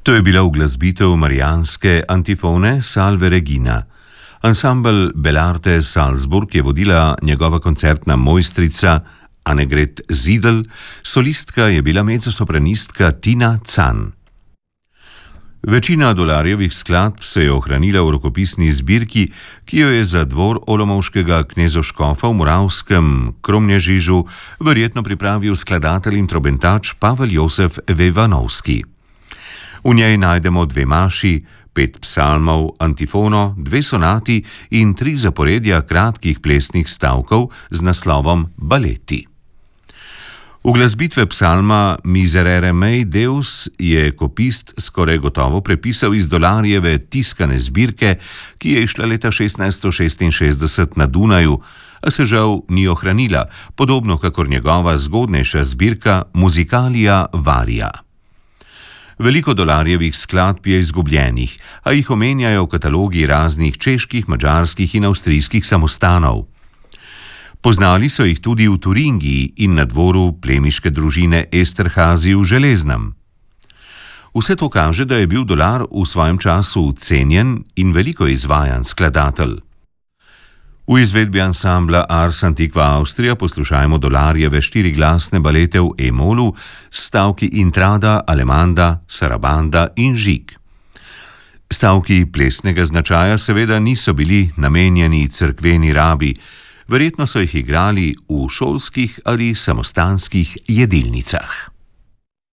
To je bila uglasbitev marijanske antifone Salve Regina. Ansambel Belarte Salzburg je vodila njegova koncertna mojstrica Annegret Zidl, solistka je bila mezzosopranistka Tina Zahn. Večina Dolarjevih skladb se je ohranila v rokopisni zbirki, ki jo je za dvor olomouškega knezoškofa v Moravskem Kromnježižu verjetno pripravil skladatelj in trobentač Pavel Josef Vevanovski. V njej najdemo 2 maši, 5 psalmov, antifono, 2 sonati in 3 zaporedja kratkih plesnih stavkov z naslovom Baleti. Uglasbitve psalma Miserere mei Deus je kopist skoraj gotovo prepisal iz Dolarjeve tiskane zbirke, ki je izšla leta 1666 na Dunaju, a se žal ni ohranila, podobno kakor njegova zgodnejša zbirka Musicalia varia. Veliko Dolarjevih skladb je izgubljenih, a jih omenjajo v katalogi raznih čeških, madžarskih in avstrijskih samostanov. Poznali so jih tudi v Turingiji in na dvoru plemiške družine Esterhazy v Železnem. Vse to kaže, da je bil Dolar v svojem času cenjen in veliko izvajan skladatelj. V izvedbi ansambla Ars Antiqua Austria poslušajmo Dolarjeve 4-glasne balete v E-molu s stavki Intrada, Alemanda, Sarabanda in Žig. Stavki plesnega značaja seveda niso bili namenjeni cerkveni rabi, verjetno so jih igrali v šolskih ali samostanskih jedilnicah.